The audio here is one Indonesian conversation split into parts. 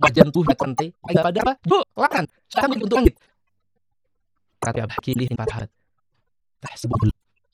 wajan tuh konte pada apa bu lakan kami untuk langit kata abah kilih para tahsibul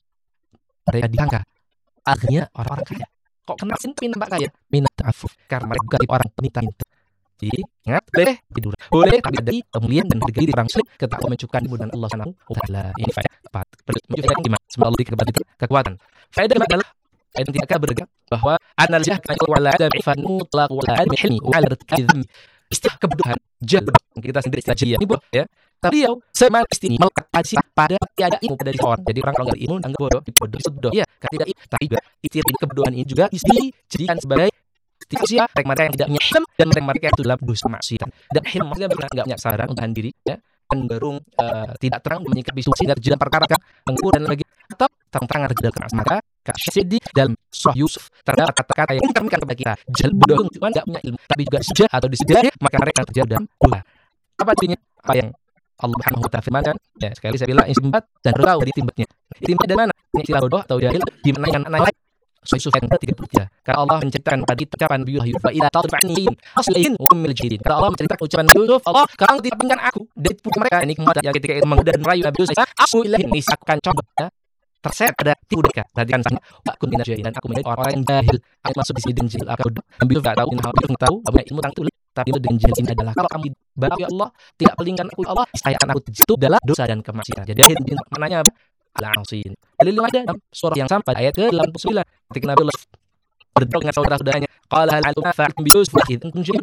mereka disangka akhirnya orang-orang kaya kok kena sin nampak kaya minat afuf karena mereka orang peminta. Jadi ingat boleh tidur boleh tapi dari kemuliaan dan harga diri orang muslim ketika mencukupkan mudah Allah Subhanahu wa taala. Ini faedah empat menunjukkan gimana semoga Allah diberi kita kekuatan. Faedah adalah faedah tidak beragam bahwa analisis wala ada ifan mutlaq wala ada hilmi wala dzam istilah kebodohan jabd kita sendiri istilah ini ya. Tapi semua ini melekat pada tiada ilmu dari orang. Jadi orang kalau nggak ilmu anggap bodoh ya kan tidak tapi juga istilah kebodohan ini juga dijadikan sebagai istilah mereka yang tidak punya hilm dan mereka itu dalam dosa maksiat. Dan hilm maksudnya nggak punya saran untuk menahan diri ya, cenderung tidak terang menyikapi suci dari jalan perkara kan mengukur dan lagi atau terang-terangan terjadi maka kasyidi dalam Surah Yusuf terdapat kata-kata yang mencerminkan kepada kita jalan bodoh cuma nggak punya ilmu tapi juga sejak atau disediakan maka mereka terjadi dalam dosa. Apa artinya? Apa yang Allah Subhanahu wa taala firmankan ya sekali saya bilang istimbat dan tahu di timbatnya. Timbat dari mana? Ini istilah bodoh atau jahil di mana yang anak Surah Yusuf ayat 33. Karena Allah menceritakan pada ucapan Nabi Yusuf fa idza tadfa'ni aslin wa ummil jahilin. Karena Allah menceritakan ucapan Nabi Yusuf, Allah kalau tidak pinkan aku dari pukul mereka ini kemudian yang ketika menggoda dan merayu Nabi Yusuf, aku ilahi nisakkan coba ya. Terseret pada tipu deka. Tadi kan saya aku minat jahil dan aku menjadi orang-orang yang jahil. Aku masuk di sini jahil aku Nabi Yusuf enggak tahu tahu punya ilmu tentang tulis tapi dengan jahil ini adalah kalau kami baru ya Allah tidak pelingkan aku Allah saya akan aku jatuh dalam dosa dan kemaksiatan. Jadi maknanya apa? Al-Asin. Dalil ada dalam surah yang sama pada ayat ke-89 ketika Nabi Allah berdoa dengan saudara-saudaranya qala hal antum fa'altum bi Yusuf id kuntum jahilun.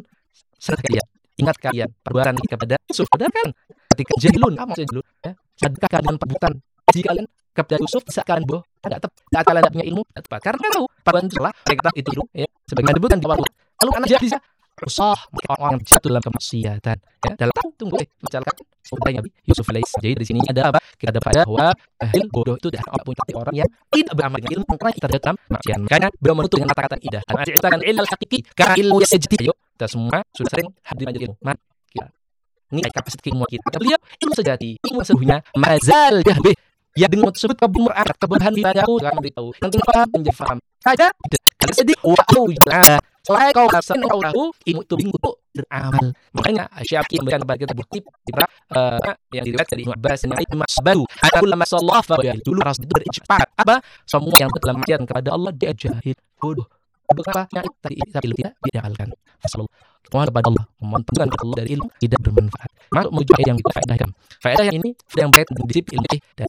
Ingat kalian perbuatan kepada Yusuf kan ketika jahilun kamu jahilun ya sedekah dengan perbuatan jika kalian kepada Yusuf seakan boh enggak tepat kalian tidak punya ilmu tidak tepat karena tahu perbuatan salah mereka itu ya sebagai debutan di Allah lalu anak jadi bisa usah orang jatuh dalam kemaksiatan ya dalam tunggu menjalankan saudara Nabi Yusuf alaihissalam. Jadi di sini ada apa? Kita dapat bahwa jahil bodoh itu adalah orang yang tidak beramal dengan ilmu karena kita dalam maksiat. Makanya beliau menutup dengan kata-kata idah. Karena ceritakan ilmu hakiki karena ilmu yang sejati. Ayo kita semua sudah sering hadir majelis ilmu. Mari kita ini kapasitas keilmuan kita. Kata beliau ilmu sejati, ilmu sesungguhnya mazal yahbih. Ya dengan tersebut kebenaran bila aku akan beritahu. Nanti paham menjadi paham. Saja kalau sedih wa'u jala. Selain kau rasa kau tahu ilmu itu untuk beramal. Makanya Syafi'i memberikan kepada kita bukti yang diriwayatkan dari Ibnu Abbas dan Ibnu Mas'ud. Apabila masalah dulu harus itu berijpat. Apa? Semua yang dalam maksiat kepada Allah dia jahil. Bodoh. Beberapa yang tadi tapi tidak diamalkan. Fasallallahu Mohon kepada Allah, memohon perlindungan kepada Allah dari ilmu tidak bermanfaat. Masuk menuju ayat yang kita faedahkan. Faedah yang ini yang baik dan disiplin dan